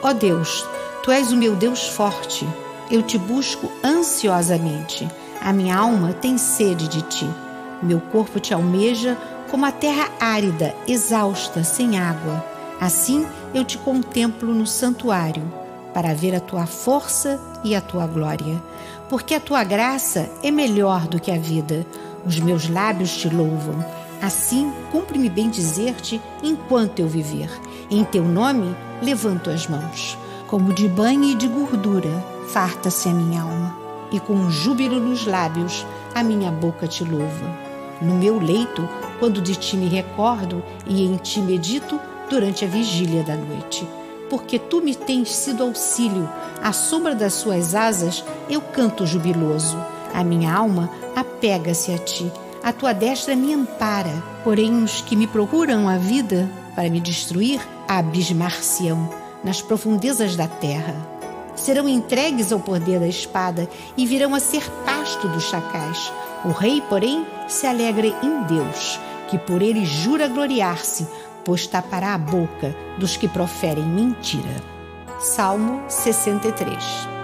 Ó Deus, Tu és o meu Deus forte. Eu te busco ansiosamente. A minha alma tem sede de Ti. Meu corpo Te almeja como a terra árida, exausta, sem água. Assim eu Te contemplo no santuário, para ver a Tua força e a Tua glória. Porque a Tua graça é melhor do que a vida. Os meus lábios Te louvam. Assim, cumpre-me bem dizer-te enquanto eu viver. Em Teu nome, levanto as mãos. Como de banho e de gordura, farta-se a minha alma. E com um júbilo nos lábios, a minha boca Te louva. No meu leito, quando de Ti me recordo e em Ti medito durante a vigília da noite. Porque Tu me tens sido auxílio, à sombra das Suas asas eu canto jubiloso. A minha alma apega-se a Ti. A Tua destra me ampara, porém os que me procuram a vida para me destruir, abismar-se-ão nas profundezas da terra. Serão entregues ao poder da espada e virão a ser pasto dos chacais. O rei, porém, se alegra em Deus, que por ele jura gloriar-se, pois tapará a boca dos que proferem mentira. Salmo 63.